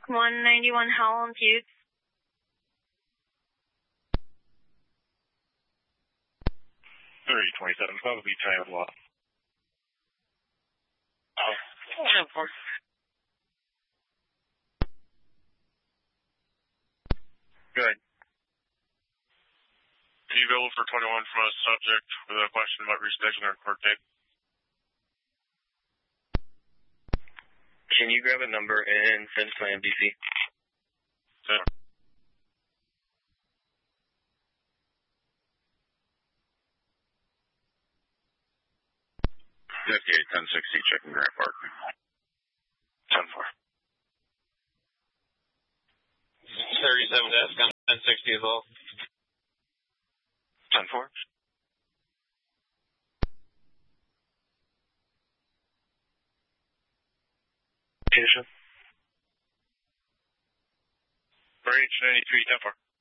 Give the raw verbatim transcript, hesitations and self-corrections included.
one ninety-one Howell and Hughes. three twenty-seven, probably trying to walk. Oh, ten four. Good. Are you available for twenty-one from a subject with a question about rescheduling our court date? Can you grab a number and send to my M D C? Sure. fifty-eight ten sixty, checking Grant Park. ten four. thirty-seven desk on ten sixty as well. ten four. Peterson. For H ninety-three, ten four.